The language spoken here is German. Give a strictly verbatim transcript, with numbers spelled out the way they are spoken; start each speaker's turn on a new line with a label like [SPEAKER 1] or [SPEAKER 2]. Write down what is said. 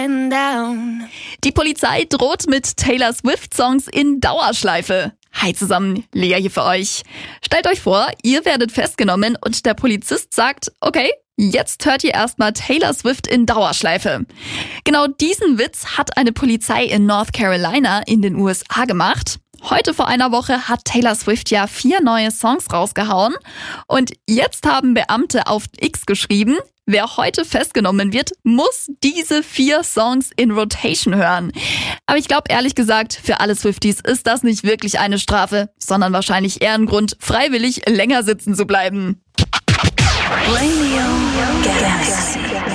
[SPEAKER 1] Die Polizei droht mit Taylor Swift-Songs in Dauerschleife. Hi zusammen, Lea hier für euch. Stellt euch vor, ihr werdet festgenommen und der Polizist sagt, okay, jetzt hört ihr erstmal Taylor Swift in Dauerschleife. Genau diesen Witz hat eine Polizei in North Carolina in den U S A gemacht. Heute vor einer Woche hat Taylor Swift ja vier neue Songs rausgehauen. Und jetzt haben Beamte auf X geschrieben, wer heute festgenommen wird, muss diese vier Songs in Rotation hören. Aber ich glaube ehrlich gesagt, für alle Swifties ist das nicht wirklich eine Strafe, sondern wahrscheinlich eher ein Grund, freiwillig länger sitzen zu bleiben.